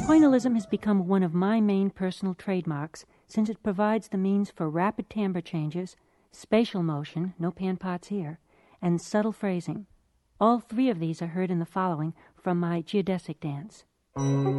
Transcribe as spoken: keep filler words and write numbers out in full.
Pointillism has become one of my main personal trademarks since it provides the means for rapid timbre changes, spatial motion, no pan-pots here, and subtle phrasing. All three of these are heard in the following from my geodesic dance.